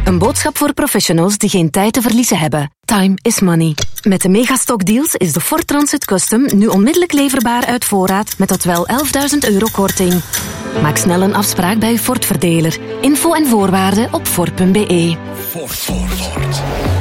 Een boodschap voor professionals die geen tijd te verliezen hebben. Time is money. Met de Megastock deals is de Ford Transit Custom nu onmiddellijk leverbaar uit voorraad met tot wel €11.000 korting. Maak snel een afspraak bij uw Ford-verdeler. Info en voorwaarden op Ford.be. Ford.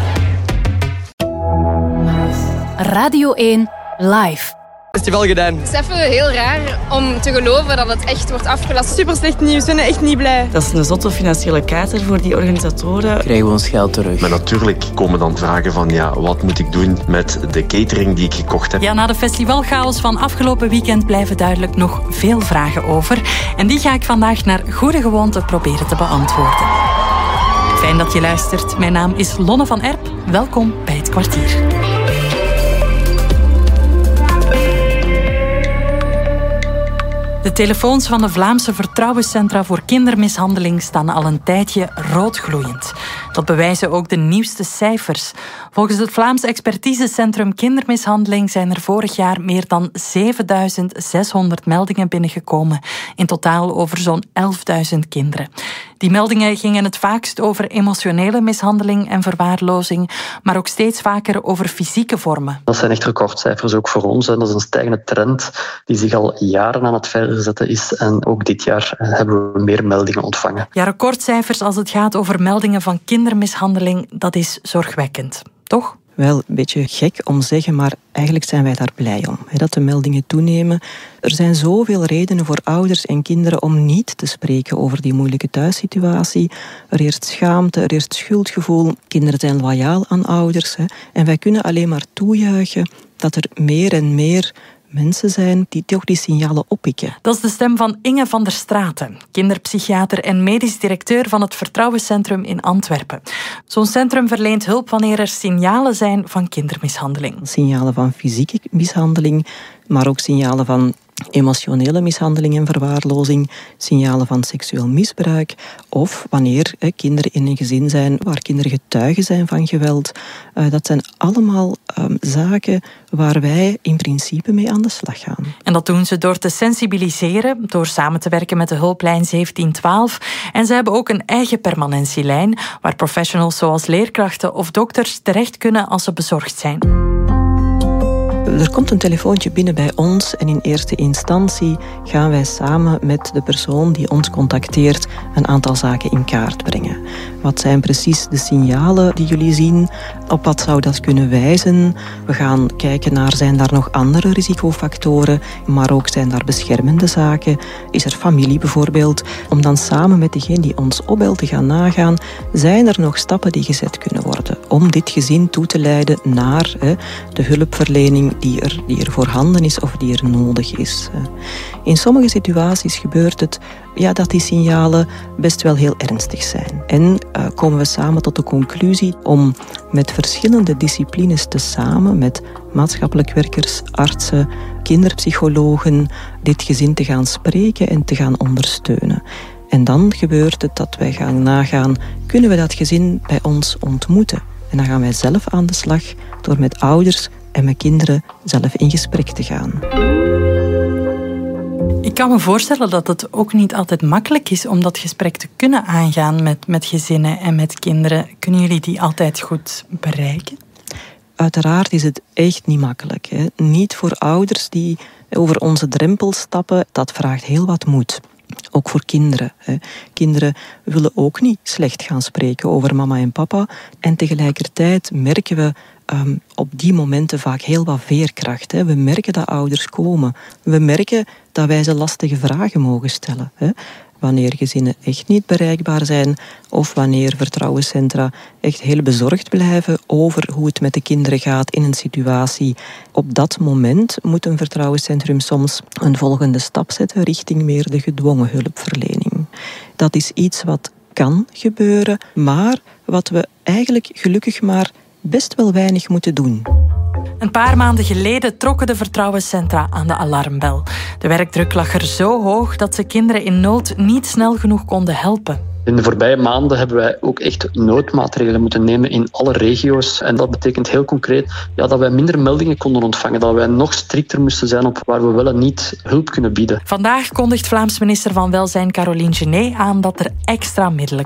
Radio 1 Live. Is het wel gedaan? Het is even heel raar om te geloven dat het echt wordt afgelast. Super slecht nieuws, we zijn echt niet blij. Dat is een zotte financiële kater voor die organisatoren. Krijgen we ons geld terug? Maar natuurlijk komen dan vragen van wat moet ik doen met de catering die ik gekocht heb. Ja, na de festivalchaos van afgelopen weekend blijven duidelijk nog veel vragen over. En die ga ik vandaag naar goede gewoonte proberen te beantwoorden. Fijn dat je luistert. Mijn naam is Lonne van Erp. Welkom bij Het Kwartier. De telefoons van de Vlaamse Vertrouwenscentra voor kindermishandeling staan al een tijdje roodgloeiend. Dat bewijzen ook de nieuwste cijfers. Volgens het Vlaams Expertisecentrum Kindermishandeling zijn er vorig jaar meer dan 7.600 meldingen binnengekomen. In totaal over zo'n 11.000 kinderen. Die meldingen gingen het vaakst over emotionele mishandeling en verwaarlozing, maar ook steeds vaker over fysieke vormen. Dat zijn echt recordcijfers ook voor ons. En dat is een stijgende trend die zich al jaren aan het verzetten is. En ook dit jaar hebben we meer meldingen ontvangen. Ja, recordcijfers als het gaat over meldingen van kindermishandeling, dat is zorgwekkend, toch? Wel, een beetje gek om te zeggen, maar eigenlijk zijn wij daar blij om. Dat de meldingen toenemen. Er zijn zoveel redenen voor ouders en kinderen om niet te spreken over die moeilijke thuissituatie. Er heerst schaamte, er heerst schuldgevoel. Kinderen zijn loyaal aan ouders. En wij kunnen alleen maar toejuichen dat er meer en meer mensen zijn die toch die signalen oppikken. Dat is de stem van Inge van der Straten, kinderpsychiater en medisch directeur van het Vertrouwenscentrum in Antwerpen. Zo'n centrum verleent hulp wanneer er signalen zijn van kindermishandeling. Signalen van fysieke mishandeling, maar ook signalen van emotionele mishandeling en verwaarlozing, signalen van seksueel misbruik of wanneer kinderen in een gezin zijn waar kinderen getuigen zijn van geweld. Dat zijn allemaal zaken waar wij in principe mee aan de slag gaan. En dat doen ze door te sensibiliseren, door samen te werken met de hulplijn 1712. En ze hebben ook een eigen permanentielijn waar professionals zoals leerkrachten of dokters terecht kunnen als ze bezorgd zijn. Er komt een telefoontje binnen bij ons en in eerste instantie gaan wij samen met de persoon die ons contacteert een aantal zaken in kaart brengen. Wat zijn precies de signalen die jullie zien? Op wat zou dat kunnen wijzen? We gaan kijken naar, zijn daar nog andere risicofactoren, maar ook zijn daar beschermende zaken? Is er familie bijvoorbeeld? Om dan samen met degene die ons opbelt te gaan nagaan, zijn er nog stappen die gezet kunnen worden om dit gezin toe te leiden naar de hulpverlening die er voorhanden is of die er nodig is. In sommige situaties gebeurt het dat die signalen best wel heel ernstig zijn. En komen we samen tot de conclusie om met verschillende disciplines tezamen, met maatschappelijk werkers, artsen, kinderpsychologen, dit gezin te gaan spreken en te gaan ondersteunen. En dan gebeurt het dat wij gaan nagaan, kunnen we dat gezin bij ons ontmoeten? En dan gaan wij zelf aan de slag door met ouders en met kinderen zelf in gesprek te gaan. Ik kan me voorstellen dat het ook niet altijd makkelijk is om dat gesprek te kunnen aangaan met gezinnen en met kinderen. Kunnen jullie die altijd goed bereiken? Uiteraard is het echt niet makkelijk. Niet voor ouders die over onze drempel stappen. Dat vraagt heel wat moed. Ook voor kinderen. Kinderen willen ook niet slecht gaan spreken over mama en papa. En tegelijkertijd merken we op die momenten vaak heel wat veerkracht. We merken dat ouders komen. We merken dat wij ze lastige vragen mogen stellen. Wanneer gezinnen echt niet bereikbaar zijn of wanneer vertrouwenscentra echt heel bezorgd blijven over hoe het met de kinderen gaat in een situatie. Op dat moment moet een vertrouwenscentrum soms een volgende stap zetten richting meer de gedwongen hulpverlening. Dat is iets wat kan gebeuren, maar wat we eigenlijk gelukkig maar best wel weinig moeten doen. Een paar maanden geleden trokken de vertrouwenscentra aan de alarmbel. De werkdruk lag er zo hoog dat ze kinderen in nood niet snel genoeg konden helpen. In de voorbije maanden hebben wij ook echt noodmaatregelen moeten nemen in alle regio's. En dat betekent heel concreet dat wij minder meldingen konden ontvangen. Dat wij nog strikter moesten zijn op waar we wel en niet hulp kunnen bieden. Vandaag kondigt Vlaams minister van Welzijn Caroline Genet aan dat er extra middelen